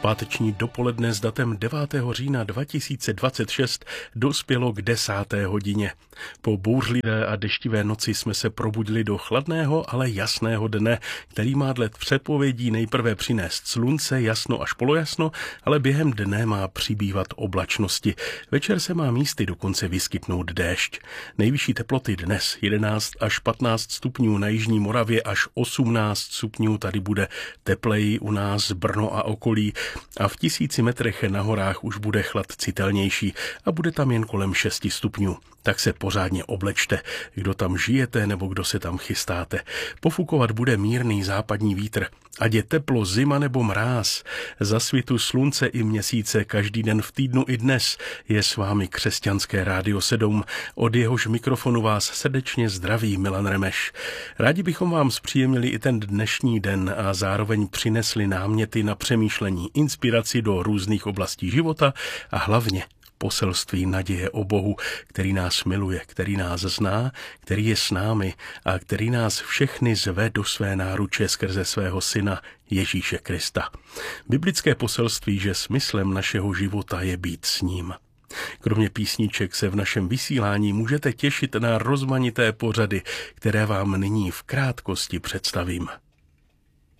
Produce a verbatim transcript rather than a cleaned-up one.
Páteční dopoledne s datem devátého října dva tisíce dvacet šest dospělo k desáté hodině. Po bouřlivé a deštivé noci jsme se probudili do chladného, ale jasného dne, který má dle předpovědí nejprve přinést slunce, jasno až polojasno, ale během dne má přibývat oblačnosti. Večer se má místy dokonce vyskytnout déšť. Nejvyšší teploty dnes jedenáct až patnáct stupňů na jižní Moravě, až osmnáct stupňů tady bude tepleji u nás Brno a okolí. A v tisíci metrech na horách už bude chlad citelnější a bude tam jen kolem šesti stupňů. Tak se pořádně oblečte, kdo tam žijete nebo kdo se tam chystáte. Pofukovat bude mírný západní vítr. Ať je teplo, zima nebo mráz, za svitu slunce i měsíce každý den v týdnu i dnes je s vámi Křesťanské rádio sedm. Od jehož mikrofonu vás srdečně zdraví Milan Remeš. Rádi bychom vám zpříjemnili i ten dnešní den a zároveň přinesli náměty na přemýšlení, inspiraci do různých oblastí života a hlavně poselství naděje o Bohu, který nás miluje, který nás zná, který je s námi a který nás všechny zve do své náruče skrze svého syna Ježíše Krista. Biblické poselství, že smyslem našeho života je být s ním. Kromě písniček se v našem vysílání můžete těšit na rozmanité pořady, které vám nyní v krátkosti představím.